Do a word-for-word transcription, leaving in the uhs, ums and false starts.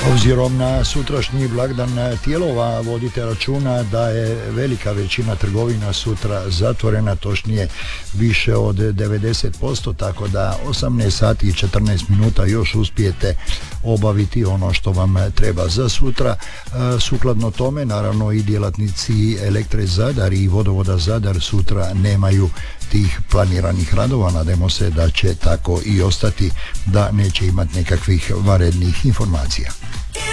Obzirom na sutrašnji blagdan Tijelova, vodite računa da je velika većina trgovina sutra zatvorena, točnije više od devedeset posto, tako da osamnaest sati i četrnaest minuta još uspijete obaviti ono što vam treba za sutra. Sukladno tome, naravno, i djelatnici Elektre Zadar i Vodovoda Zadar sutra nemaju tih planiranih radova. Nadamo se da će tako i ostati, da neće imati nekakvih vanrednih informacija.